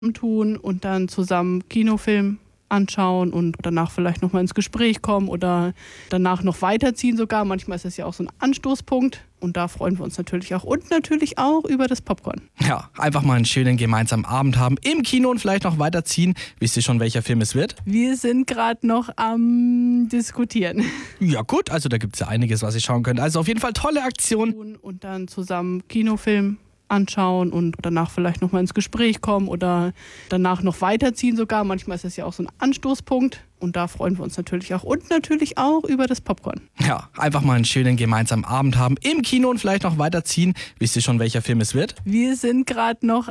tun und dann zusammen Kinofilm anschauen und danach vielleicht nochmal ins Gespräch kommen oder danach noch weiterziehen sogar. Manchmal ist das ja auch so ein Anstoßpunkt und da freuen wir uns natürlich auch. Und natürlich auch über das Popcorn. Ja, einfach mal einen schönen gemeinsamen Abend haben im Kino und vielleicht noch weiterziehen. Wisst ihr schon, welcher Film es wird? Wir sind gerade noch am Diskutieren. Ja gut, also da gibt es ja einiges, was ihr schauen könnt. Also auf jeden Fall tolle Aktion. Und dann zusammen Kinofilm anschauen und danach vielleicht nochmal ins Gespräch kommen oder danach noch weiterziehen sogar. Manchmal ist das ja auch so ein Anstoßpunkt und da freuen wir uns natürlich auch. Und natürlich auch über das Popcorn. Ja, einfach mal einen schönen gemeinsamen Abend haben im Kino und vielleicht noch weiterziehen. Wisst ihr schon, welcher Film es wird? Wir sind gerade noch